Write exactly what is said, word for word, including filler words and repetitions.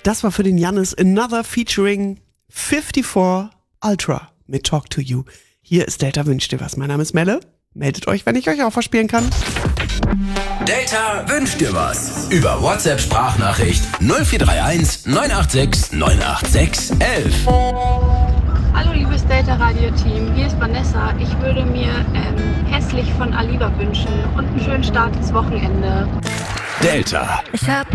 Das war für den Jannis Another featuring vierundfünfzig Ultra mit Talk to You. Hier ist Delta wünscht dir was. Mein Name ist Melle. Meldet euch, wenn ich euch auch verspielen kann. Delta wünscht dir was. Über WhatsApp-Sprachnachricht null vier drei eins neun acht sechs neun acht sechs elf. Hallo liebes Delta-Radio-Team, hier ist Vanessa. Ich würde mir ähm, hässlich von Aliva wünschen und einen schönen Start ins Wochenende. Delta. Ich hab